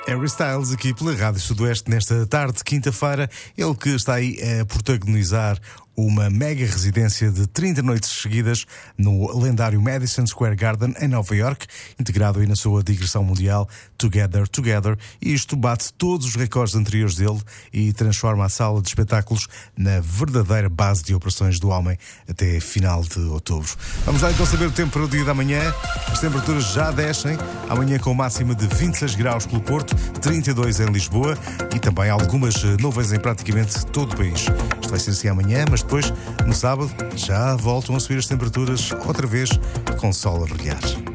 Harry Styles aqui pela Rádio Sudoeste nesta tarde de quinta-feira. Ele que está aí a protagonizar uma mega residência de 30 noites seguidas no lendário Madison Square Garden em Nova York, integrado aí na sua digressão mundial Together, Together, e isto bate todos os recordes anteriores dele e transforma a sala de espetáculos na verdadeira base de operações do homem até final de outubro. Vamos lá então saber o tempo para o dia da manhã. As temperaturas já descem, amanhã com máxima de 26 graus pelo Porto, 32 em Lisboa e também algumas nuvens em praticamente todo o país. Isto vai ser assim amanhã, mas depois, no sábado, já voltam a subir as temperaturas outra vez com sol a brilhar.